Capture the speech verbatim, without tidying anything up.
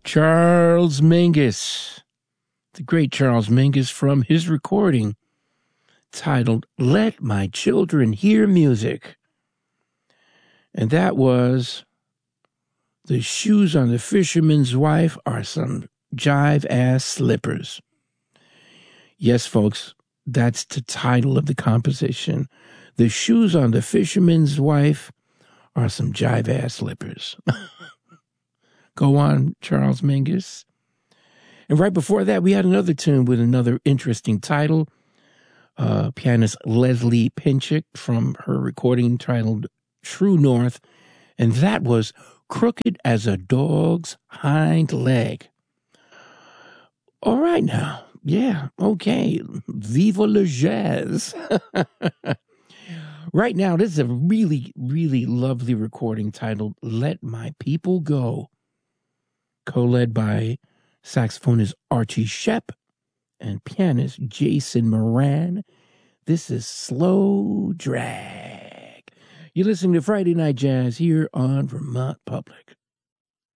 Charles Mingus, the great Charles Mingus, from his recording titled Let My Children Hear Music. And that was The Shoes on the Fisherman's Wife Are Some Jive-Ass Slippers. Yes, folks, that's the title of the composition. The Shoes on the Fisherman's Wife Are Some Jive-Ass Slippers. Go on, Charles Mingus. And right before that, we had another tune with another interesting title. Uh, pianist Leslie Pinchik from her recording titled True North. And that was Crooked as a Dog's Hind Leg. All right now. Yeah, okay. Viva le jazz. Right now, this is a really, really lovely recording titled Let My People Go, co-led by saxophonist Archie Shepp and pianist Jason Moran. This is Slow Drag. You're listening to Friday Night Jazz here on Vermont Public.